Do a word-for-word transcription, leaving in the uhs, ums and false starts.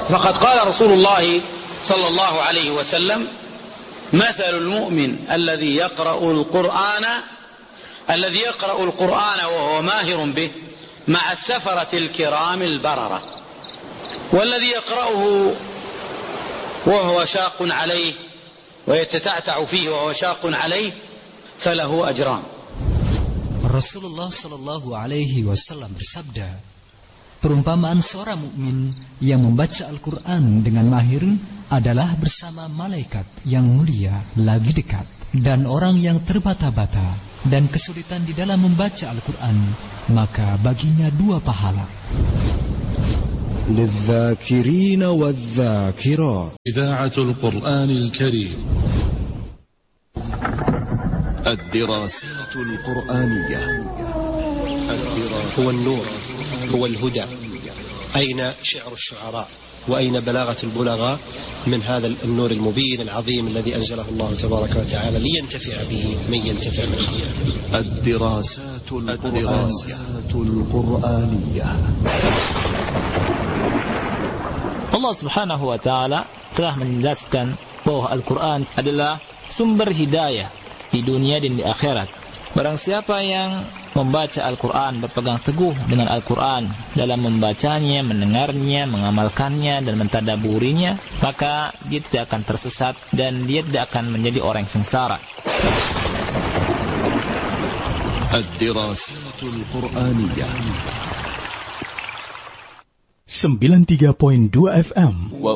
فقد قال رسول الله صلى الله عليه وسلم: مثل المؤمن الذي يقرأ القرآن الذي يقرأ القرآن وهو ماهر به مع السفرة الكرام البررة، والذي يقرأه وهو شاق عليه ويتتعتع فيه وهو شاق عليه فله أجران. Rasulullah Shallallahu Alaihi Wasallam bersabda, perumpamaan seorang mukmin yang membaca Al-Quran dengan mahir adalah bersama malaikat yang mulia lagi dekat, dan orang yang terbata-bata dan kesulitan di dalam membaca Al-Quran, maka baginya dua pahala. للذاكرين والذاكرات. إذاعة القرآن الكريم. الدراسات القرآنية. هو النور، هو الهدى. أين شعر الشعراء وأين بلاغة البلغاء من هذا النور المبين العظيم الذي أنزله الله تبارك وتعالى لينتفع به من ينتفع من خلقه. الدراسات القرآنية. Allah Subhanahu wa taala telah menjelaskan bahwa Al-Quran adalah sumber hidayah di dunia dan di akhirat. Barang siapa yang membaca Al-Quran, berpegang teguh dengan Al-Quran dalam membacanya, mendengarnya, mengamalkannya dan mentadaburinya, maka dia tidak akan tersesat dan dia tidak akan menjadi orang yang sengsara. Ad-Dirasatul Qur'aniyah. sembilan puluh tiga koma dua F M